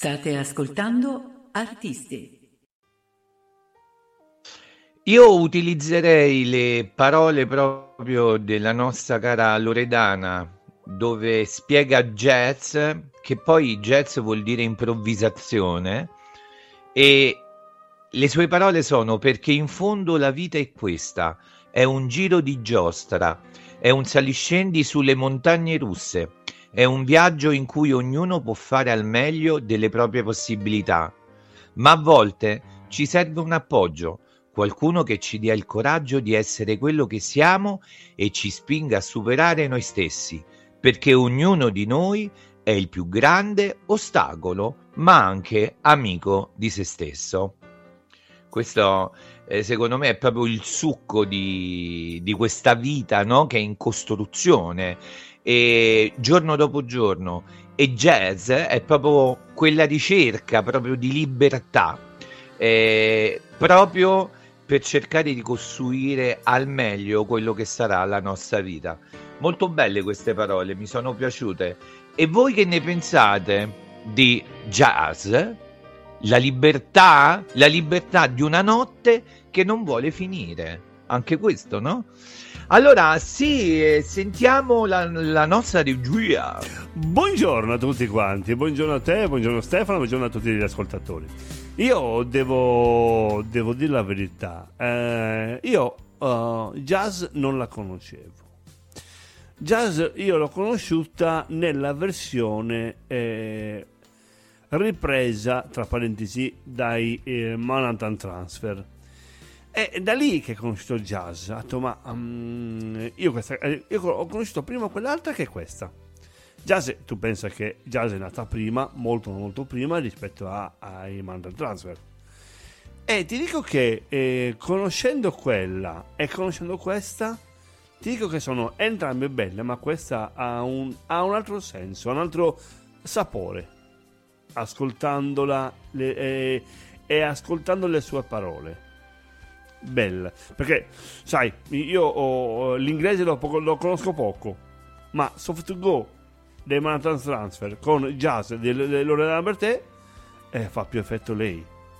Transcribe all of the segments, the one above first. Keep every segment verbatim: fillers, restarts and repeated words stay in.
State ascoltando Artisti. Io utilizzerei le parole proprio della nostra cara Loredana, dove spiega jazz, che poi jazz vuol dire improvvisazione, e le sue parole sono: perché in fondo la vita è questa, è un giro di giostra, è un saliscendi sulle montagne russe, è un viaggio in cui ognuno può fare al meglio delle proprie possibilità, ma a volte ci serve un appoggio, qualcuno che ci dia il coraggio di essere quello che siamo e ci spinga a superare noi stessi, perché ognuno di noi è il più grande ostacolo, ma anche amico di se stesso. Questo eh, secondo me è proprio il succo di, di questa vita, no? Che è in costruzione e giorno dopo giorno, e jazz è proprio quella ricerca proprio di libertà, eh, proprio per cercare di costruire al meglio quello che sarà la nostra vita. Molto belle queste parole, mi sono piaciute. E voi che ne pensate di jazz? La libertà, la libertà di una notte che non vuole finire. Anche questo, no? Allora, sì, eh, sentiamo la, la nostra regia. Buongiorno a tutti quanti, buongiorno a te, buongiorno Stefano, buongiorno a tutti gli ascoltatori. Io devo, devo dire la verità, eh, io uh, jazz non la conoscevo. Jazz io l'ho conosciuta nella versione eh, ripresa, tra parentesi, dai eh, Manhattan Transfer. È da lì che ho conosciuto il jazz. Ho detto, ma um, io, questa, io ho conosciuto prima quell'altra che questa. Jazz, tu pensa che jazz è nata prima, molto molto prima rispetto a, ai Manhattan Transfer. E ti dico che eh, conoscendo quella e conoscendo questa, ti dico che sono entrambe belle, ma questa ha un, ha un altro senso, un altro sapore. Ascoltandola le, eh, e ascoltando le sue parole. Bella, perché sai, io ho, l'inglese lo, lo conosco poco, ma Soft to Go dei Manhattan Transfer con jazz di Loredana Bertè eh, fa più effetto lei.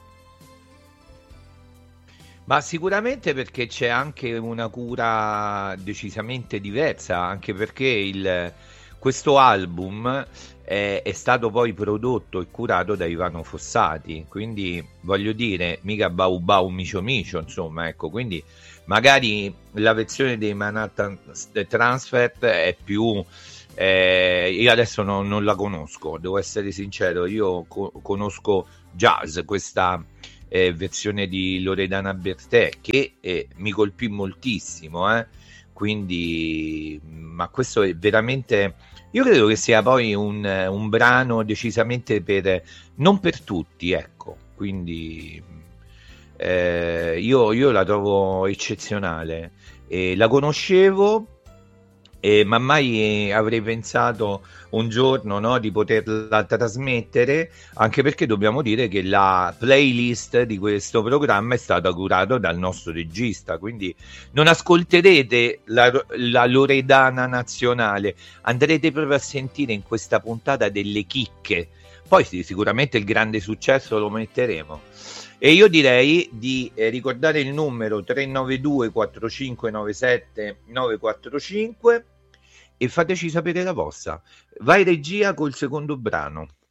Ma sicuramente perché c'è anche una cura decisamente diversa, anche perché il, questo album è, è stato poi prodotto e curato da Ivano Fossati, quindi voglio dire, mica Bau Bau Micio Micio, insomma, ecco, quindi magari la versione dei Manhattan Transfer è più... Eh, io adesso no, non la conosco, devo essere sincero, io co- conosco jazz, questa eh, versione di Loredana Bertè che eh, mi colpì moltissimo, eh? Quindi, ma questo è veramente, io credo che sia poi un, un brano decisamente per, non per tutti, ecco, quindi eh, io, io la trovo eccezionale, eh, la conoscevo. Eh, ma mai avrei pensato un giorno, no, di poterla trasmettere, anche perché dobbiamo dire che la playlist di questo programma è stata curata dal nostro regista, quindi non ascolterete la, la Loredana nazionale, andrete proprio a sentire in questa puntata delle chicche. Poi sì, sicuramente il grande successo lo metteremo. E io direi di eh, ricordare il numero tre nove due quattro cinque nove sette nove quattro cinque e fateci sapere la vostra. Vai regia col secondo brano.